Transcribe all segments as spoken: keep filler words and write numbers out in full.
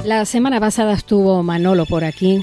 La semana pasada estuvo Manolo por aquí.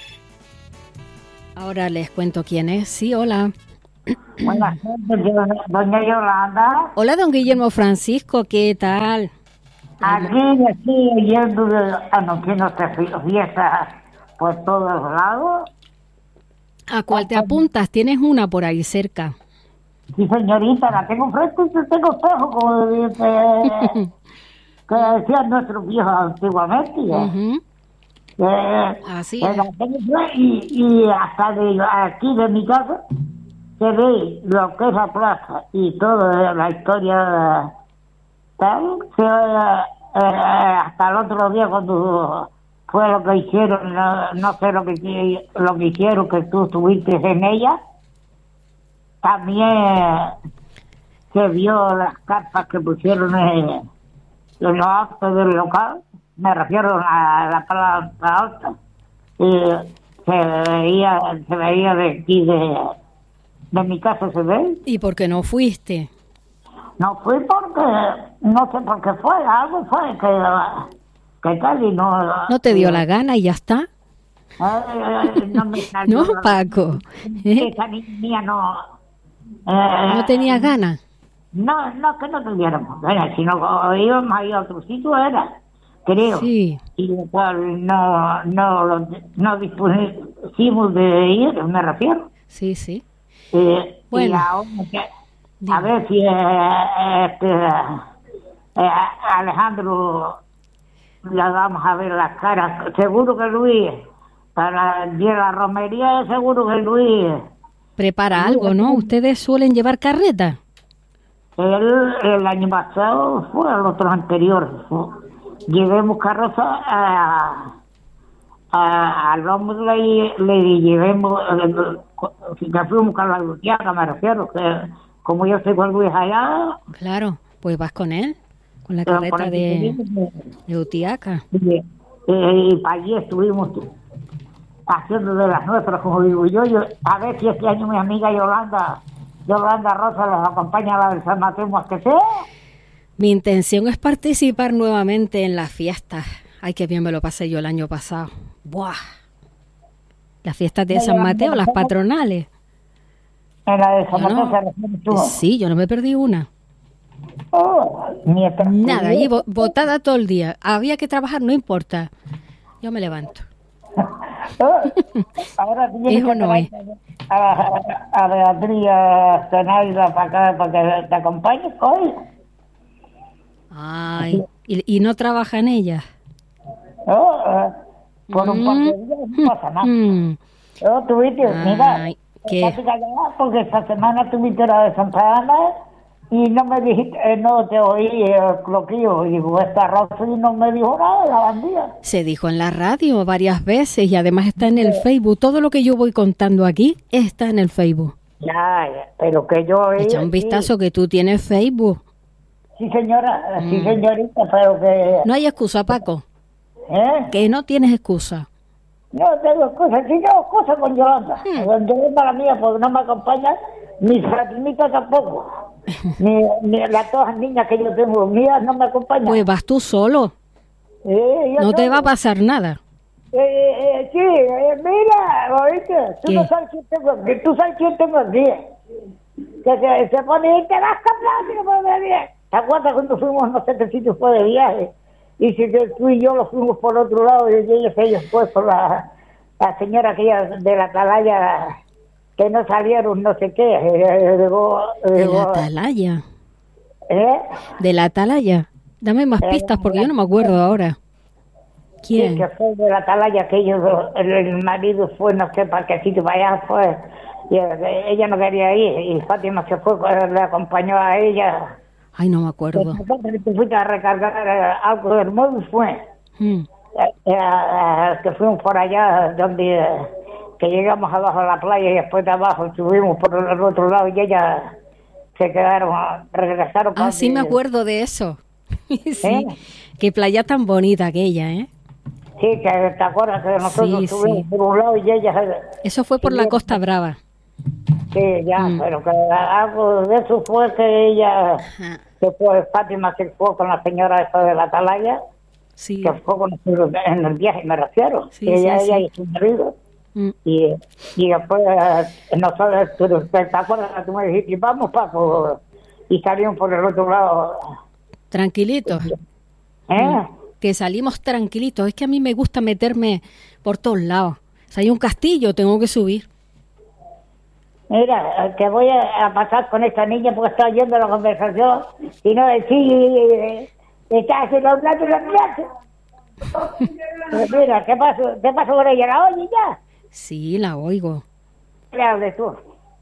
Ahora les cuento quién es. Sí, hola. Buenas noches, doña Yolanda. Hola, don Guillermo Francisco, ¿qué tal? Aquí, aquí, yendo anunciándose fiestas por todos lados. ¿A cuál te apuntas? ¿Tienes una por ahí cerca? Sí, señorita, la tengo frente y tengo espejo, como dice, que decían nuestros viejos antiguamente. Uh-huh. Eh, Así eh, es. la tengo frente y, y hasta de aquí de mi casa se ve lo que es la plaza y toda la historia tal, se ve, eh, hasta el otro día cuando fue lo que hicieron, no, no sé lo que lo que hicieron, que tú estuviste en ella, también se vio las carpas que pusieron en, en los actos del local, me refiero a la palabra alta, y se veía, se veía de aquí de, de mi casa se ve. ¿Y por qué no fuiste? No fui porque, no sé por qué fue, algo fue que, que tal y no... ¿No te dio la gana y ya está? Eh, no me salió. No, Paco. ¿Eh? Esa niña mía no... Eh, ¿No tenías ganas? No, no, que no tuviéramos ganas, sino que íbamos a ir a otro sitio, era, creo. Sí. Y lo cual no, no, no dispusimos de ir, me refiero. Sí, sí. Eh, Bueno. Y ahora que... Dime. A ver si eh, este, eh, Alejandro le vamos a ver las caras. Seguro que Luis, para el día de la romería, seguro que Luis. Prepara algo, ¿no? ¿Ustedes suelen llevar carreta? Él, el año pasado fue al otro anterior. Llevemos carroza a, a, al hombre, le, le llevemos, si que fuimos con la Lutiaca, me refiero, que como yo estoy con Luis allá. Claro, pues vas con él, con la carreta de, de Utiaca. Y, eh, y para allí estuvimos haciendo de las nuestras, como digo yo, yo. A ver si este año mi amiga Yolanda, Yolanda Rosa los acompaña a la del San Mateo más que sea. Mi intención es participar nuevamente en las fiestas. Ay, qué bien me lo pasé yo el año pasado. ¡Buah! Las fiestas de San Mateo, las patronales. En la de San Yo Mateo no- se refiere tú. Sí, yo no me perdí una. Oh, mientras Nada, pudiera. allí bo- botada todo el día. Había que trabajar, no importa. Yo me levanto. Oh, ahora tienes Hijo que no traer a, a, a Beatriz, a Zenaida para acá para que te acompañe hoy. Ay, ¿y, y no trabajan ellas? Oh, eh, por un par de días no pasa nada. Mm. Oh, tuviste, mira, Ay, ¿qué? estás callada porque esta semana tuviste la de Santa Ana y no me dijiste, eh, no te oí el cloquillo. Y digo, esta Rosa y no me dijo nada, la bandida. Se dijo en la radio varias veces y además está en el Facebook. Todo lo que yo voy contando aquí está en el Facebook. Ya, ya, pero que yo oí. Echa un vistazo que tú tienes Facebook. Sí, sí, señora, sí, Mm. señorita, pero que. No hay excusa, Paco, ¿Eh? que no tienes excusa. No tengo cosas, sí tengo cosas con Yolanda. Hmm. Con Yolanda la mía, porque no me acompaña, ni Fatimita tampoco. ni, ni las dos niñas que yo tengo mías no me acompañan. Pues vas tú solo, Eh, yo no te solo. va a pasar nada. Eh, eh, sí, eh, mira, oíste, tú ¿Qué? no sabes quién tengo aquí, tú sabes quién tengo aquí. Que se, se pone y te vas a comprar, no puede bien. ¿Te acuerdas cuando fuimos, no sé qué sitio fue de viaje? Y si que tú y yo lo fuimos por otro lado y ellos, ellos pues por la, la señora aquella de la atalaya que no salieron, no sé qué. Eh, digo, De la digo, atalaya, ¿eh? de la atalaya. Dame más Eh, pistas porque yo no me acuerdo ahora. Sí, ¿Quién? que fue de la atalaya que ellos, el, el marido fue, no sé para qué sitio, para allá fue. Y eh, ella no quería ir y Fátima se fue, pues, le acompañó a ella. Ay, no me acuerdo. Entonces tú fuiste a recargar eh, algo del móvil, fue. Mm. Eh, eh, eh, que fuimos por allá donde eh, que llegamos abajo a la playa y después de abajo subimos por el otro lado y ella se quedaron, regresaron. Ah, sí me acuerdo de eso. Sí, qué playa tan bonita aquella, ¿eh? Sí, que te acuerdas que nosotros Sí, estuvimos sí. por un lado y ella... Eso fue por la Costa Brava. Sí, ya, Mm. pero que algo de eso fue que ella, Ajá. después Fátima se fue con la señora esa de la atalaya Sí. que fue con nosotros en el viaje, me refiero, Sí, que sí, ella, sí. ella y su marido. Mm. Y, y después eh, nosotros, tú- ¿te acuerdas que tú me dijiste, vamos Paco? Y salimos por el otro lado. Tranquilitos. ¿Eh? Mm. Que salimos tranquilitos. Es que a mí me gusta meterme por todos lados. Si hay un castillo, tengo que subir. Mira, que voy a, a pasar con esta niña porque está oyendo la conversación y no decir, está haciendo un plato y un plato. Pues mira, ¿qué pasó? ¿Qué pasó con ella? ¿La oyes ya? Sí, la oigo. ¿Qué hables tú?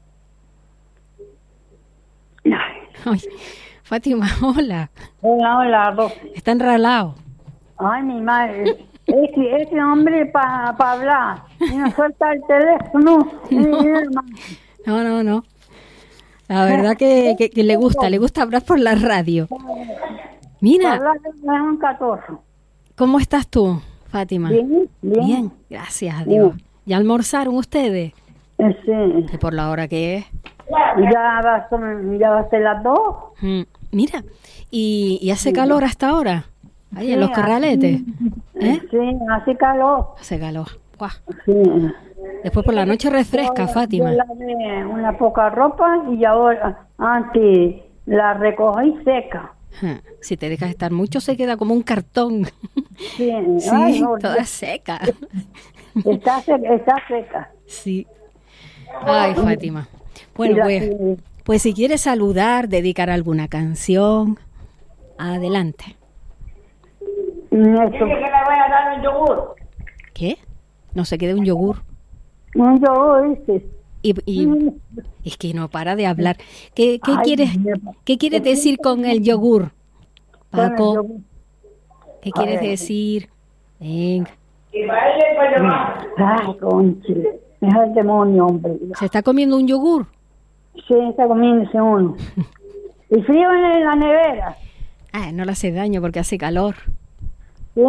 Ay, Fátima, hola. Hola, hola, vos. Está enralado. Ay, mi madre. Ese, ese hombre para pa hablar. Y no suelta el teléfono. No, no, no. La verdad que, que, que le gusta, le gusta hablar por la radio. Mira, Hablar es un catorro. ¿cómo estás tú, Fátima? Bien, bien. Bien, gracias a Dios. ¿Ya almorzaron ustedes? Sí. Que por la hora que es. Ya va a ser, ya va a ser las dos. Mm, Mira, ¿y, y hace calor hasta ahora? Ahí en los corraletes. ¿Eh? Sí, hace calor. Hace calor. Guau. Sí. Después por la noche refresca, Fátima. Yo lavé una poca ropa y ahora antes la recogí seca. Ja, si te dejas estar mucho se queda como un cartón. Sí, Sí, ay, no, toda seca. está, seca, está seca. Sí. Ay, Fátima. Bueno, Y la- pues, y- pues si quieres saludar, dedicar alguna canción, adelante. Eso. Dile que le voy a dar un yogur. ¿Qué? No se quede un yogur. Un yogur, dice. Y, y es que no para de hablar. ¿Qué, qué Ay, quieres, Dios. qué quieres decir con el yogur, Con el Paco? yogur. ¿Qué quieres Ay. decir? Venga. Y para ella y para llamar. Ay, conchile. Es el demonio, hombre. ¿Se está comiendo un yogur? Sí, está comiéndose uno. Y frío en la nevera. Ah, no le hace daño porque hace calor. Sí,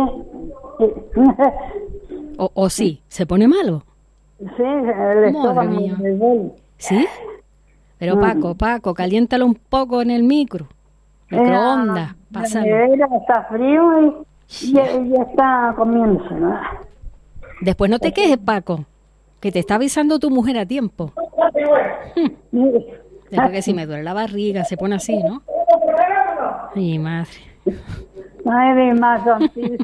O, o sí, ¿se pone malo? sí el estómago mía. me duele. ¿Sí? Pero Mm. Paco, Paco, caliéntalo un poco en el micro. Microondas, Eh, pásalo. La nevera está frío y, y, y ya está comiéndose, ¿no? Después no te quejes, Paco, que te está avisando tu mujer a tiempo. Después que si me duele la barriga, se pone así, ¿no? Ay, madre. Ay, mi más sí.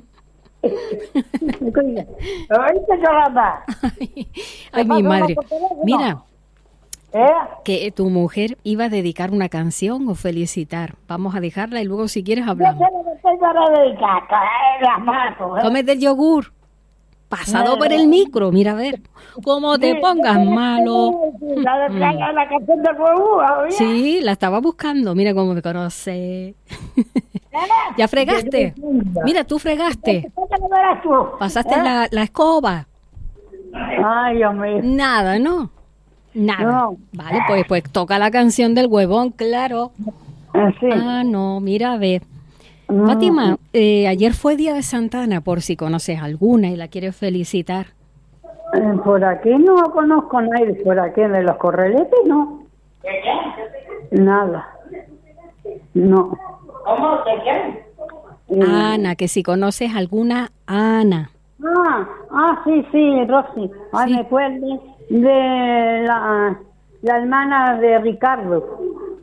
¿Oíste, Yolanda? Ay, ay, mi madre. Mira, ¿Eh? que tu mujer iba a dedicar una canción o felicitar. Vamos a dejarla y luego si quieres Yo hablamos. sé lo que estoy para dedicar, eh, las mato. ¿eh? Comes del yogur. Pasado por el micro, mira a ver. Como te pongas malo. La, de- la, la canción del huevo, ¿oye? Sí, la estaba buscando. Mira cómo me conoce. ¿Ya fregaste? Mira, tú fregaste. ¿Qué te lo verás tú? Pasaste la, la escoba. Ay, Dios mío. Nada, ¿no? Nada. No. Vale, pues, pues toca la canción del huevón, claro. Sí. Ah, no, mira a ver. No. Fátima, eh, ayer fue Día de Santa Ana, por si conoces alguna y la quieres felicitar. Eh, Por aquí no conozco a nadie, por aquí de los correletes no. Nada. No. ¿Cómo? ¿De qué? Eh, Ana, que si conoces alguna Ana. Ah, ah, sí, sí, Rosy. Ay, Sí. me acuerdo de la, la hermana de Ricardo.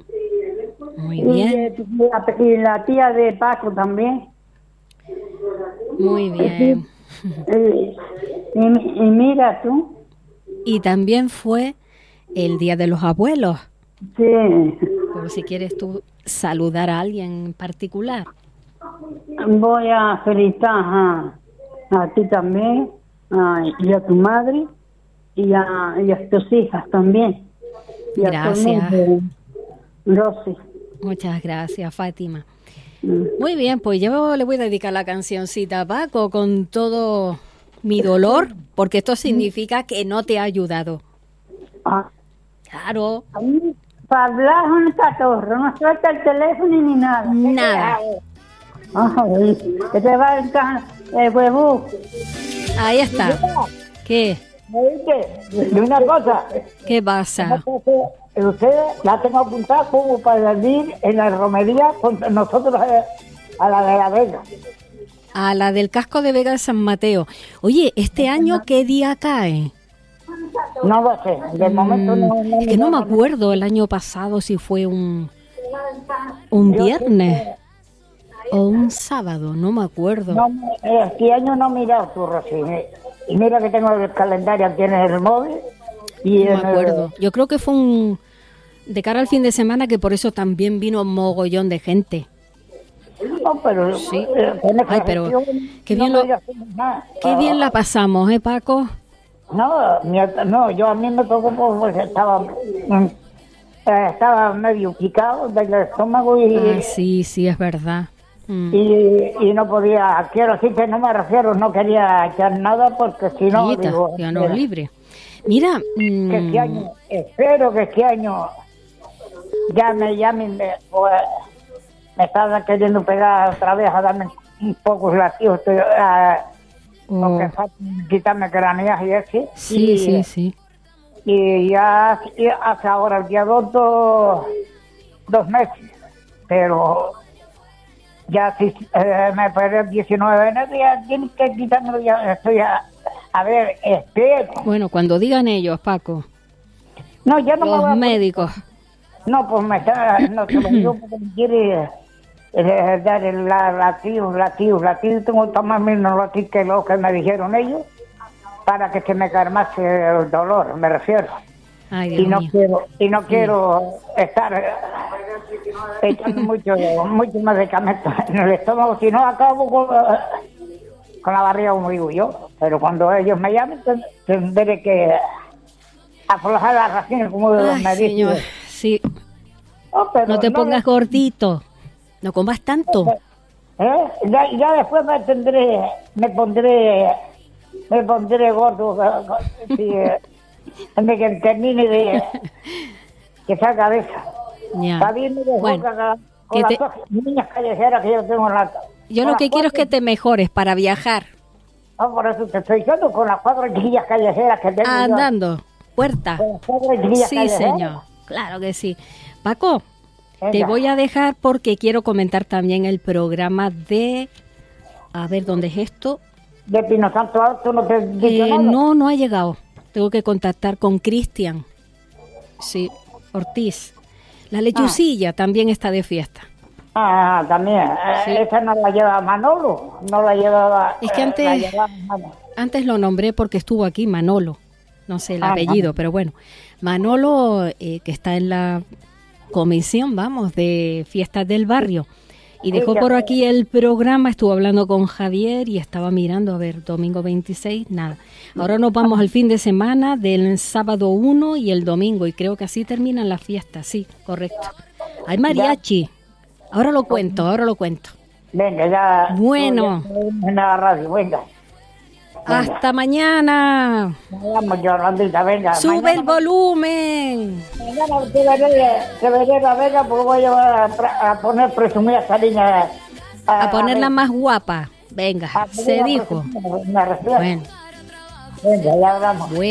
Muy Y, bien, de- la, y la tía de Paco también. muy bien. Eh, y, y mira tú. Y también fue el Día de los Abuelos, Sí. por si quieres tú saludar a alguien en particular. Voy a felicitar a, a ti también, a, y a tu madre, y a, y a tus hijas también. Y a todo el Gracias. mundo, Rosy. Muchas gracias, Fátima. Mm. Muy bien, pues yo le voy a dedicar la cancioncita a Paco con todo mi dolor, porque esto significa que no te ha ayudado. Ah, Claro, a mí, para hablar es un catorro, no suelta el teléfono ni nada. nada. Ay, que te va el, can- el huevo. Ahí está. ¿Qué? ¿Oíste? De una cosa. ¿Qué pasa? Ustedes la tengo apuntada como para venir en la romería con nosotros eh, a la de la Vega. A la del casco de Vega de San Mateo. Oye, ¿este año qué día cae? No lo sé, de momento no... no Es que no me acuerdo el año pasado si fue un, un viernes o un sábado, no me acuerdo. No, este año no he mirado tú, Rosy. Y mira que tengo el calendario aquí en el móvil. Y No en me acuerdo. Yo creo que fue un... de cara al fin de semana, que por eso también vino un mogollón de gente. El, no, pero... Sí. Eh, Ay, pero qué bien, no lo, me digas nada. qué bien la pasamos, ¿eh, Paco? No, mi, no, yo a mí me preocupó porque estaba... mm, eh, estaba medio picado del estómago y... Ah, sí, sí, es verdad. Mm. Y, y no podía, quiero decir que no me refiero, no quería echar nada porque si no, Quita, digo, ya no mira, libre. Mira, que este mm, año, espero que este año ya me llamen, me, pues, me estaban queriendo pegar otra vez a darme un poco latidos, estoy, uh, oh, porque falta quitarme craneas y ese. sí, y, sí, sí. Y ya y hace ahora el día dos, dos, dos meses, pero... Ya si eh, me perdí el diecinueve, no, ya tienen que quitármelo, ya estoy a, a ver, espero. Bueno, cuando digan ellos, Paco, No, ya no me voy los a... médicos. No, pues me está, no se me dio porque me quiere eh, dar el la, latido, latido, latido, tengo que tomarme unos latidos que lo que me dijeron ellos para que se me calmase el dolor, me refiero. Ay, Dios y no mío. quiero y no quiero estar eh, echando mucho mucho medicamento en el estómago, si no acabo con, eh, con la barriga, como digo yo. Pero cuando ellos me llamen ten- tendré que aflojar las raciones, como Ay, me señor, dicen. sí. Oh, pero No te no pongas me- gordito. No comas tanto. ¿Eh? Ya, ya después me tendré, me pondré, me pondré gordo, eh, si, eh, de que termine de que salga de esa. Ya. Está bien, me dejó Bueno, cagar con que las te- dos niñas callejeras que yo tengo en la... Yo con lo las que quiero es que cuatro- te mejores para viajar. No, por eso te estoy diciendo, con las cuatro chiquillas callejeras que tengo yo. Andando. Puerta. Con las cuatro chiquillas Sí, callejeras. señor. Claro que sí. Paco, te Venga. voy a dejar porque quiero comentar también el programa de... A ver, ¿dónde es esto? De Pino Santo Alto no te he dicho Eh, nada. no, no ha llegado. Tengo que contactar con Cristian. Sí, Ortiz. La lechucilla también está de fiesta. Ah, también. Eh, Sí. Esa no la lleva Manolo, no la llevaba... Es que eh, antes- la llevaba Manolo. Antes lo nombré porque estuvo aquí Manolo. No sé el Ah, apellido, Manolo. pero bueno. Manolo, eh, que está en la comisión, vamos, de fiestas del barrio. Y Sí, dejó que- por aquí el programa, estuvo hablando con Javier y estaba mirando, a ver, domingo veintiséis, nada. Ahora nos vamos al fin de semana del sábado uno y el domingo, y creo que así terminan las fiestas, sí, correcto. Hay mariachi. Ahora lo cuento, ahora lo cuento. Venga, ya... Bueno. ya en la radio, venga. Venga. Hasta mañana. Nos vamos, Yolandita, venga. Sube Mañana- el volumen. Mañana te veré, te veré la vega porque voy a llevar a, pre- a poner presumida a esta niña. A ponerla más guapa. Venga, a se ponerla dijo. presumida, me refiero. Bueno, Venga, ya hablamos. bueno.